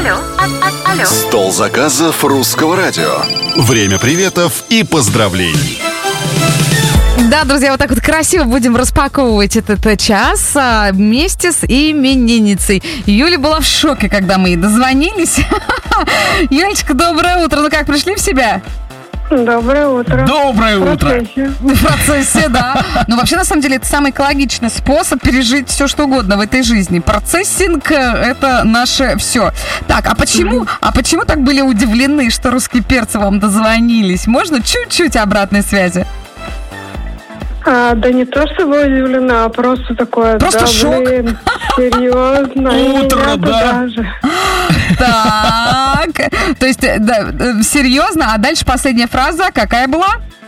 Алло. Стол заказов русского радио. Время приветов и поздравлений. Да, друзья, вот так вот красиво будем распаковывать этот час вместе с именинницей. Юля была в шоке, когда мы ей дозвонились. Юлечка, доброе утро. Ну как, пришли в себя? Доброе утро. Доброе утро. В процессе, да. Но вообще, на самом деле, это самый экологичный способ пережить все, что угодно в этой жизни. Процессинг – это наше все. Так, а почему так были удивлены, что русские перцы вам дозвонились? Можно чуть-чуть обратной связи? Да не то, чтобы удивлена, а просто такое... Просто шок. Блин, серьезно. Утро, да. Так, то есть, да, серьезно, а дальше последняя фраза какая была?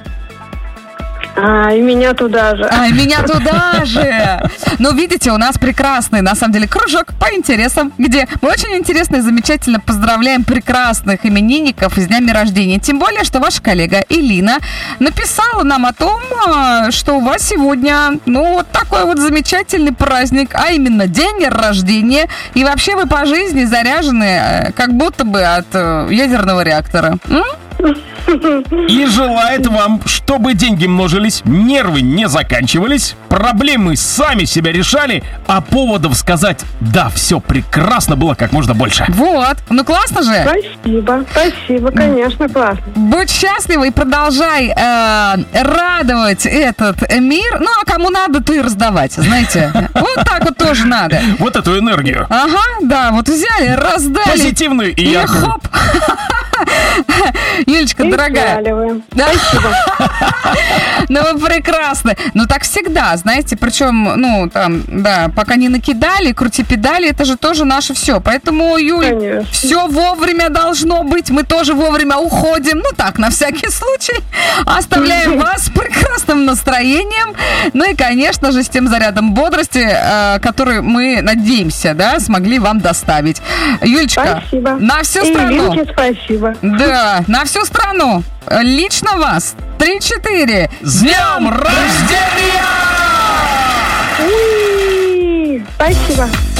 И меня туда же. И меня туда же. Ну, видите, у нас прекрасный, на самом деле, кружок по интересам, где мы очень интересно и замечательно поздравляем прекрасных именинников с днями рождения. Тем более, что ваша коллега Элина написала нам о том, что у вас сегодня, вот такой вот замечательный праздник, а именно день рождения. И вообще вы по жизни заряжены, как будто бы от ядерного реактора. И желает вам, чтобы деньги множились, нервы не заканчивались, проблемы сами себя решали, а поводов сказать «да, все прекрасно» было как можно больше. Вот, ну классно же. Спасибо, конечно, классно. Будь счастлива и продолжай радовать этот мир. Ну, а кому надо, то и раздавать, знаете. Вот так вот тоже надо. Вот эту энергию. Ага, да, вот взяли, раздали. Позитивную и яркую. Хоп. Юлечка, дорогая. Спасибо. Ну, вы прекрасны. Ну, так всегда, знаете, причем, пока не накидали, крути педали, это же тоже наше все. Поэтому, Юль, конечно, все вовремя должно быть. Мы тоже вовремя уходим. Ну, так, на всякий случай. Оставляем вас с прекрасным настроением. Ну и, конечно же, с тем зарядом бодрости, который мы, надеемся, да, смогли вам доставить. Юлечка, спасибо. На всю страну. Винке спасибо. Да, на всю страну. Лично вас. 3-4. С днем рождения! Спасибо.